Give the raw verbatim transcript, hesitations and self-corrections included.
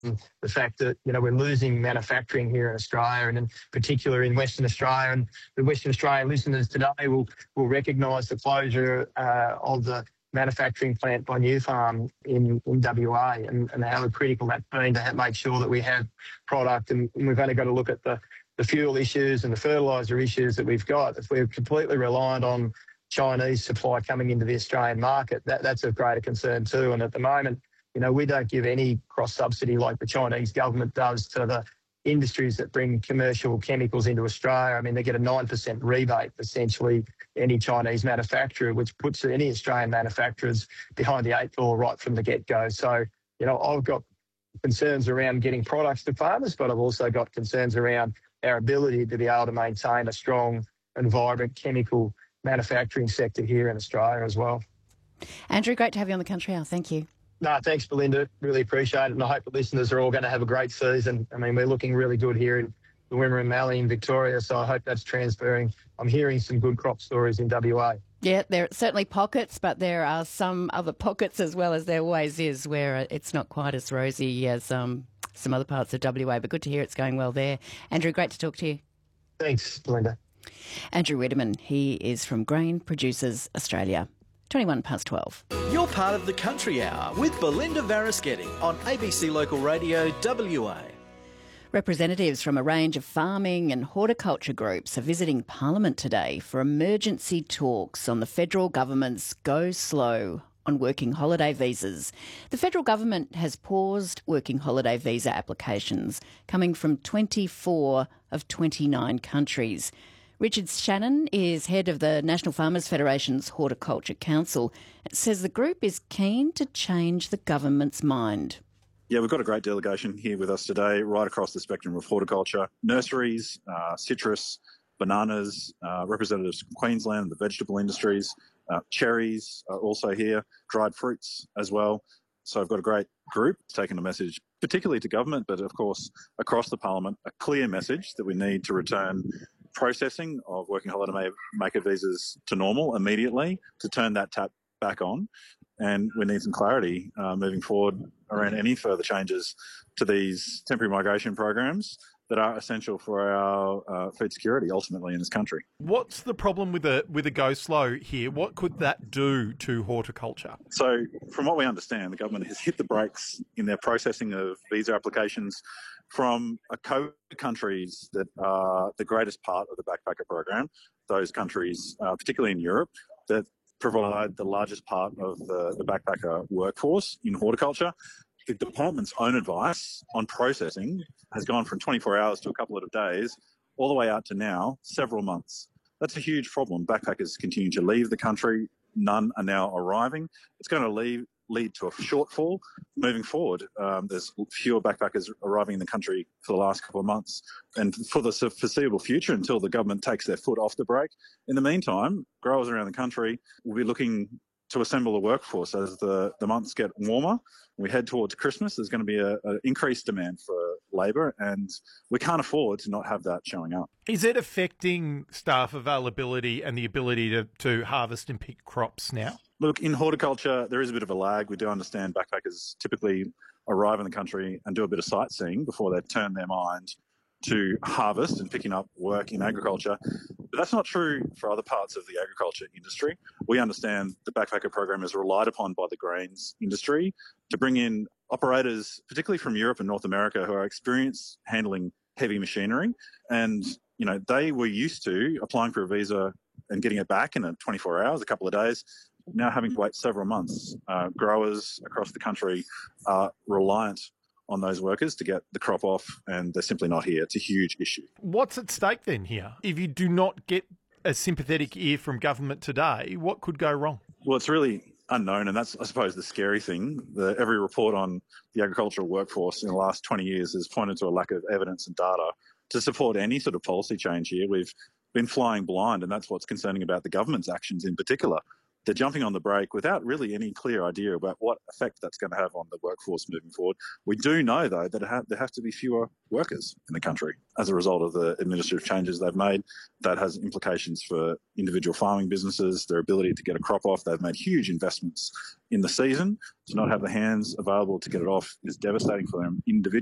the fact that, you know, we're losing manufacturing here in Australia, and in particular in Western Australia. And the Western Australian listeners today will, will recognise the closure uh, of the manufacturing plant by Nufarm in, in W A, and, and how critical that's been to make sure that we have product. And, and we've only got to look at the, the fuel issues and the fertiliser issues that we've got. If we're completely reliant on Chinese supply coming into the Australian market, that, that's of greater concern too. And at the moment, you know, we don't give any cross-subsidy like the Chinese government does to the industries that bring commercial chemicals into Australia. I mean, they get a nine percent rebate, essentially, any Chinese manufacturer, which puts any Australian manufacturers behind the eight ball right from the get-go. So, you know, I've got concerns around getting products to farmers, but I've also got concerns around our ability to be able to maintain a strong and vibrant chemical manufacturing sector here in Australia as well. Andrew, great to have you on the Country Hour. Thank you. No, thanks, Belinda. Really appreciate it. And I hope the listeners are all going to have a great season. I mean, we're looking really good here in the Wimmera Mallee in Victoria, so I hope that's transferring. I'm hearing some good crop stories in W A. Yeah, there are certainly pockets, but there are some other pockets as well, as there always is, where it's not quite as rosy as um, some other parts of W A, but good to hear it's going well there. Andrew, great to talk to you. Thanks, Belinda. Andrew Wiederman, he is from Grain Producers Australia. twenty-one past twelve. You're part of the Country Hour with Belinda Varischetti on A B C Local Radio W A. Representatives from a range of farming and horticulture groups are visiting Parliament today for emergency talks on the federal government's go slow on working holiday visas. The federal government has paused working holiday visa applications coming from twenty-four of twenty-nine countries. Richard Shannon is head of the National Farmers Federation's Horticulture Council. It says the group is keen to change the government's mind. Yeah, we've got a great delegation here with us today, right across the spectrum of horticulture, nurseries, uh, citrus, bananas, uh, representatives from Queensland, the vegetable industries, uh, cherries are also here, dried fruits as well. So I've got a great group taking a message, particularly to government, but of course across the Parliament, a clear message that we need to return processing of working holiday maker visas to normal immediately, to turn that tap back on. And we need some clarity uh, moving forward around any further changes to these temporary migration programs that are essential for our uh, food security ultimately in this country. What's the problem with a with a go slow here? What could that do to horticulture? So from what we understand, the government has hit the brakes in their processing of visa applications from a co countries that are the greatest part of the backpacker program, those countries, uh, particularly in Europe, that provide the largest part of the, the backpacker workforce in horticulture. The department's own advice on processing has gone from twenty-four hours to a couple of days, all the way out to now, several months. That's a huge problem. Backpackers continue to leave the country. None are now arriving. It's going to leave, lead to a shortfall moving forward. Um, there's fewer backpackers arriving in the country for the last couple of months and for the foreseeable future until the government takes their foot off the brake. In the meantime, growers around the country will be looking to assemble a workforce as the, the months get warmer. We head towards Christmas. There's going to be an increased demand for labour, and we can't afford to not have that showing up. Is it affecting staff availability and the ability to, to harvest and pick crops now? Look, in horticulture, there is a bit of a lag. We do understand backpackers typically arrive in the country and do a bit of sightseeing before they turn their mind to harvest and picking up work in agriculture. But that's not true for other parts of the agriculture industry. We understand the backpacker program is relied upon by the grains industry to bring in operators, particularly from Europe and North America, who are experienced handling heavy machinery. And, you know, they were used to applying for a visa and getting it back in a twenty-four hours, a couple of days, now having to wait several months. Uh, growers across the country are reliant on those workers to get the crop off, and they're simply not here. It's a huge issue. What's at stake then here? If you do not get a sympathetic ear from government today, what could go wrong? Well, it's really unknown, and that's, I suppose, the scary thing. The, every report on the agricultural workforce in the last twenty years has pointed to a lack of evidence and data to support any sort of policy change here. We've been flying blind, and that's what's concerning about the government's actions in particular. they're jumping on the brake without really any clear idea about what effect that's going to have on the workforce moving forward. We do know, though, that it ha- there have to be fewer workers in the country as a result of the administrative changes they've made. That has implications for individual farming businesses, their ability to get a crop off. They've made huge investments in the season. To not have the hands available to get it off is devastating for them individually.